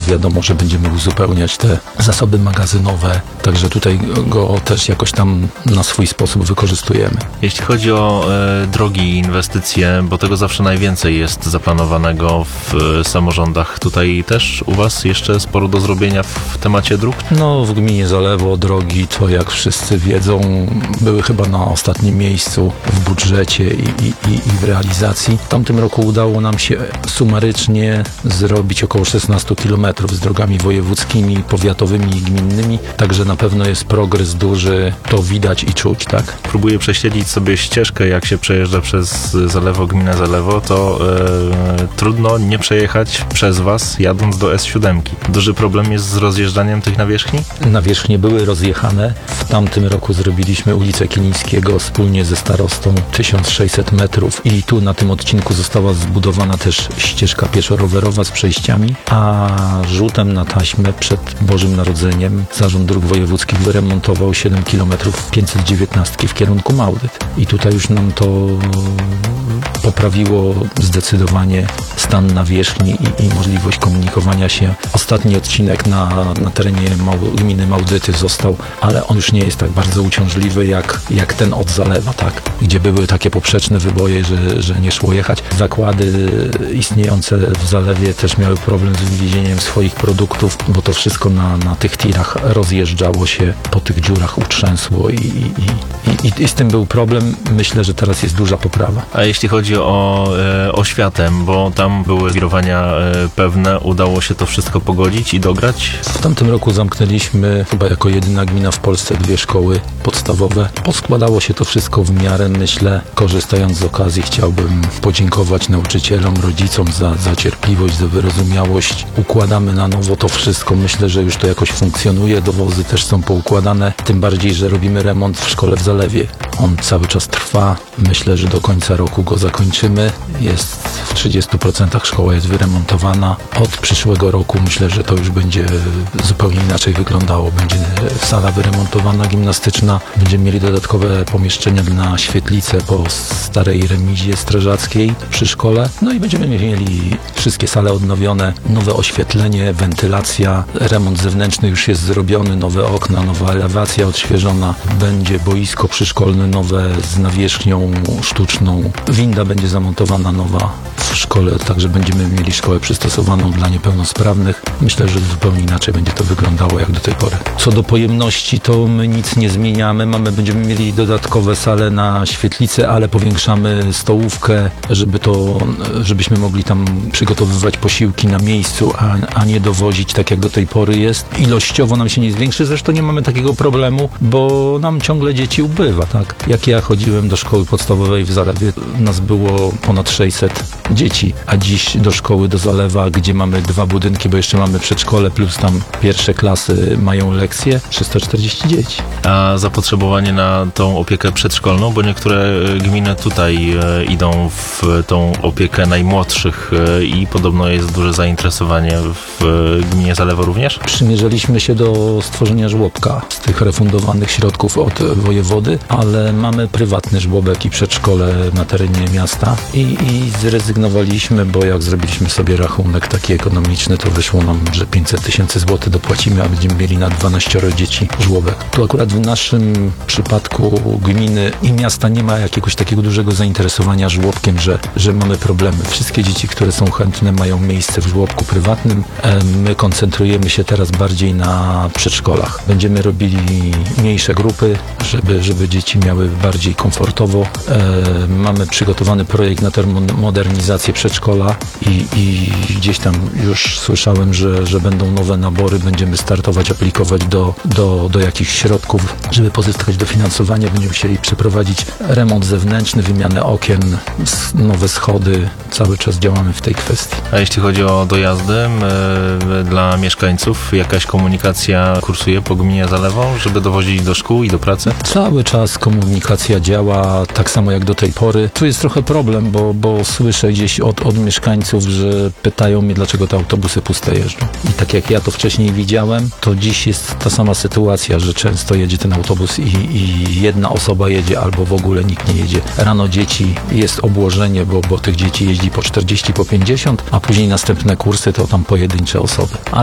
wiadomo, że będziemy uzupełniać te zasoby magazynowe, także tutaj go też jakoś tam na swój sposób wykorzystujemy. Jeśli chodzi o drogi i inwestycje, bo tego zawsze najwięcej jest zaplanowanego w samorządach. Tutaj też u Was jeszcze sporo do zrobienia w temacie dróg? No, w gminie Zalewo drogi to, jak wszyscy wiedzą, były chyba na ostatnim miejscu w budżecie i w realizacji. W tamtym roku udało nam się sumarycznie zrobić około 16 km z drogami wojewódzkimi, powiatowymi i gminnymi, także na pewno jest progres duży, to widać i czuć, tak? Próbuję prześledzić sobie ścieżkę, jak się przejeżdża przez Zalewo, gminę Zalewo, to trudno nie przejechać przez Was, jadąc do S7. Duży problem jest z rozjeżdżaniem tych nawierzchni? Nawierzchnie były rozjechane. W tamtym roku zrobiliśmy ulicę Kilińskiego wspólnie ze starostą 1600 metrów i tu na tym odcinku została zbudowana też ścieżka pieszo-rowerowa z przejściami, a rzutem na taśmę przed Bożym Narodzeniem Zarząd Dróg Wojewódzkich wyremontował 7 km 519 w kierunku Małdyt. I tutaj już nam to poprawiło zdecydowanie stan nawierzchni i możliwość komunikowania się. Ostatni odcinek na terenie gminy Małdyty został, ale on już nie jest tak bardzo uciążliwy jak ten od Zalewa, tak? Gdzie były takie poprzeczne wyboje, że nie szło jechać. Zakłady istniejące w Zalewie też miały problem z wywiezieniem swoich produktów, bo to wszystko na tych tirach rozjeżdżało się, po tych dziurach utrzęsło i z tym był problem. Myślę, że teraz jest duża poprawa. A jeśli chodzi o oświatę, bo tam były wirowania pewne, udało się to wszystko pogodzić i dograć? W tamtym roku zamknęliśmy chyba jako jedyna gmina w Polsce 2 szkoły podstawowe. Poskładało się to wszystko w miarę, myślę. Korzystając z okazji, chciałbym podziękować nauczycielom, rodzicom za cierpliwość, za wyrozumiałość. Układamy na nowo to wszystko. Myślę, że już to jakoś funkcjonuje. Dowozy też są poukładane. Tym bardziej, że robimy remont w szkole w Zalewie. On cały czas trwa. Myślę, że do końca roku go zakończymy. Jest w 30% szkoła jest wyremontowana. Od przyszłego roku myślę, że to już będzie zupełnie inaczej wyglądało. Będzie sala wyremontowana gimnastyczna. Będziemy mieli dodatkowe pomieszczenia na świetlicę po starej remizie strażackiej przy szkole. No i będziemy mieli wszystkie sale odnowione, nowe oświetlenie, wentylacja, remont zewnętrzny już jest zrobiony, nowe okna, nowa elewacja odświeżona. Będzie boisko przyszkolne nowe z nawierzchnią sztuczną. Winda będzie zamontowana nowa w szkole, także będziemy mieli szkołę przystosowaną dla niepełnosprawnych. Myślę, że zupełnie inaczej będzie to wyglądało jak do tej pory. Co do pojemności, to my nic nie zmieniamy. Będziemy mieli dodatkowe sale na świetlicę, ale powiększamy stołówkę, żebyśmy mogli tam przygotowywać posiłki na miejscu, a nie dowozić tak jak do tej pory jest. Ilościowo nam się nie zwiększy, zresztą nie mamy takiego problemu, bo nam ciągle dzieci ubywa, tak? Jak ja chodziłem do szkoły podstawowej w Zalewie, nas było ponad 600 dzieci, a dziś do szkoły do Zalewa, gdzie mamy 2 budynki, bo jeszcze mamy przedszkole, plus tam pierwsze klasy mają lekcje, 340 dzieci. A zapotrzebowanie na tą opiekę przedszkolną, bo niektóre gminy tutaj idą w tą opiekę najmłodszych i podobno jest duże zainteresowanie w gminie Zalewo również? Przymierzaliśmy się do stworzenia żłobka z tych refundowanych środków od wojewody, ale mamy prywatny żłobek i przedszkole na terenie miasta i zrezygnowaliśmy, bo jak zrobiliśmy sobie rachunek taki ekonomiczny, to wyszło nam, że 500 000 złotych dopłacimy, a będziemy mieli na 12 dzieci żłobek. Tu akurat w naszym przypadku gminy i miasta nie ma jakiegoś takiego dużego zainteresowania żłobkiem, że mamy problemy. Wszystkie dzieci, które są chętne, mają miejsce w żłobku prywatnym. My koncentrujemy się teraz bardziej na przedszkolach. Będziemy robili mniejsze grupy, żeby dzieci miały bardziej komfortowo. Mamy przygotowany projekt na termomodernizację przedszkola i gdzieś tam już słyszałem, że będą nowe nabory, będziemy startować, aplikować do jakichś środków, żeby pozyskać dofinansowanie. Będziemy musieli przeprowadzić remont zewnętrzny, wymianę okien, nowe schody. Cały czas działamy w tej kwestii. A jeśli chodzi o dojazdy dla mieszkańców, jakaś komunikacja kursuje po gminie Zalewo, żeby dowozić do szkół i do pracy? Cały czas komunikacja działa tak samo jak do tej pory. Tu jest trochę problem, bo słyszę gdzieś od mieszkańców, że pytają mnie, dlaczego te autobusy puste jeżdżą. I tak jak ja to wcześniej widziałem, to dziś jest ta sama sytuacja, że często jedzie ten autobus i jedna osoba jedzie albo w ogóle nikt nie jedzie. Rano dzieci, jest obłożenie, bo tych dzieci jeździ po 40, po 50, a później następne kursy to tam pojedyncze osoby.